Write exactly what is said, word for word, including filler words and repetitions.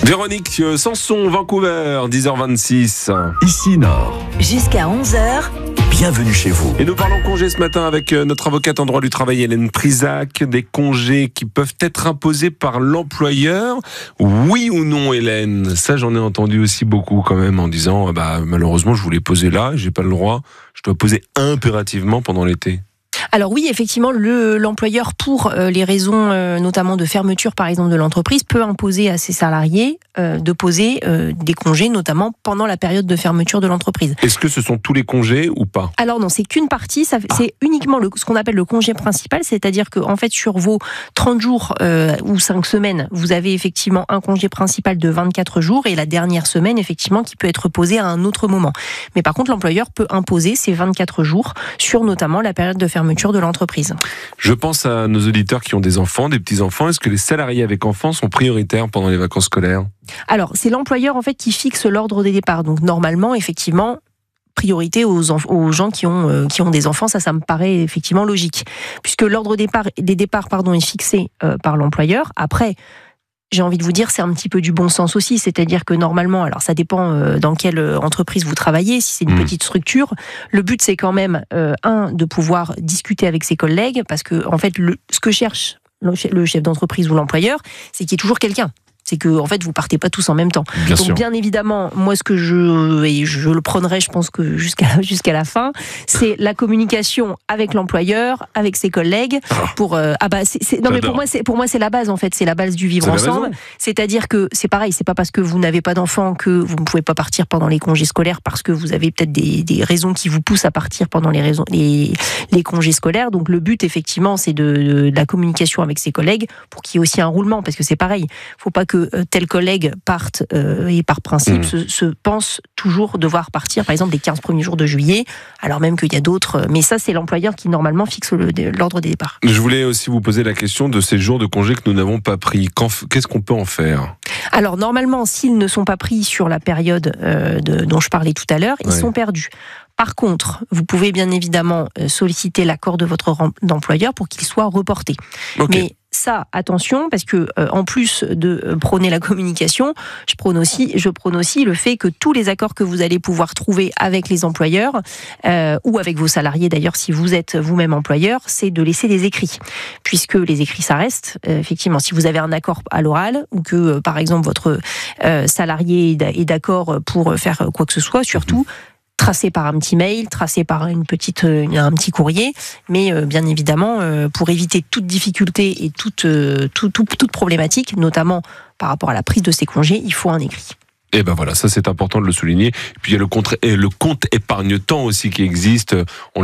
Véronique Sanson, Vancouver, dix heures vingt-six. Ici Nord. Jusqu'à onze heures. Bienvenue chez vous. Et nous parlons congés ce matin avec notre avocate en droit du travail Hélène Prisac. Des congés qui peuvent être imposés par l'employeur. Oui ou non, Hélène? Ça, j'en ai entendu aussi beaucoup quand même en disant bah, malheureusement, je voulais poser là, j'ai pas le droit. Je dois poser impérativement pendant l'été. Alors oui, effectivement, le, l'employeur, pour euh, les raisons euh, notamment de fermeture, par exemple, de l'entreprise, peut imposer à ses salariés euh, de poser euh, des congés, notamment pendant la période de fermeture de l'entreprise. Est-ce que ce sont tous les congés ou pas? Alors non, c'est qu'une partie, ça, ah. c'est uniquement le, ce qu'on appelle le congé principal, c'est-à-dire que en fait, sur vos trente jours euh, ou cinq semaines, vous avez effectivement un congé principal de vingt-quatre jours et la dernière semaine, effectivement, qui peut être posée à un autre moment. Mais par contre, l'employeur peut imposer ces vingt-quatre jours sur notamment la période de fermeture de l'entreprise. Je pense à nos auditeurs qui ont des enfants, des petits-enfants. Est-ce que les salariés avec enfants sont prioritaires pendant les vacances scolaires? Alors, c'est l'employeur en fait qui fixe l'ordre des départs. Donc normalement, effectivement, priorité aux, enf- aux gens qui ont, euh, qui ont des enfants, ça, ça me paraît effectivement logique. Puisque l'ordre des départs, des départs pardon, est fixé euh, par l'employeur. Après, j'ai envie de vous dire, c'est un petit peu du bon sens aussi, c'est-à-dire que normalement, alors ça dépend euh, dans quelle entreprise vous travaillez, si c'est une mmh. petite structure, le but c'est quand même, euh, un, de pouvoir discuter avec ses collègues, parce que en fait, le, ce que cherche le chef d'entreprise ou l'employeur, c'est qu'il y ait toujours quelqu'un. C'est que en fait vous partez pas tous en même temps. Bien Donc sûr. Bien évidemment, moi ce que je et je le prendrai, je pense que jusqu'à jusqu'à la fin, c'est la communication avec l'employeur, avec ses collègues pour euh, ah bah c'est, c'est non mais pour moi c'est pour moi c'est la base en fait, c'est la base du vivre c'est ensemble. C'est-à-dire que c'est pareil, c'est pas parce que vous n'avez pas d'enfants que vous ne pouvez pas partir pendant les congés scolaires parce que vous avez peut-être des des raisons qui vous poussent à partir pendant les raisons les les congés scolaires. Donc le but effectivement, c'est de, de, de la communication avec ses collègues pour qu'il y ait aussi un roulement, parce que c'est pareil, faut pas que que tel collègue parte euh, et par principe mmh. se, se pense toujours devoir partir par exemple les quinze premiers jours de juillet, alors même qu'il y a d'autres, mais ça c'est l'employeur qui normalement fixe le, l'ordre des départs. Je voulais aussi vous poser la question de ces jours de congé que nous n'avons pas pris. Quand, qu'est-ce qu'on peut en faire? Alors normalement, s'ils ne sont pas pris sur la période euh, de, dont je parlais tout à l'heure, ils ouais. sont perdus. Par contre, vous pouvez bien évidemment solliciter l'accord de votre employeur pour qu'il soit reporté. Okay. Mais ça, attention, parce que euh, en plus de prôner la communication, je prône aussi, je prône aussi le fait que tous les accords que vous allez pouvoir trouver avec les employeurs euh, ou avec vos salariés d'ailleurs, si vous êtes vous-même employeur, c'est de laisser des écrits, puisque les écrits ça reste. Euh, effectivement, si vous avez un accord à l'oral ou que euh, par exemple votre euh, salarié est d'accord pour faire quoi que ce soit, surtout. Mmh. Tracé par un petit mail, tracé par une petite, un petit courrier, mais euh, bien évidemment, euh, pour éviter toute difficulté et toute, euh, tout, tout, toute problématique, notamment par rapport à la prise de ces congés, il faut un écrit. Et ben voilà, ça c'est important de le souligner. Puis il y a le compte, le compte épargne-temps aussi qui existe. On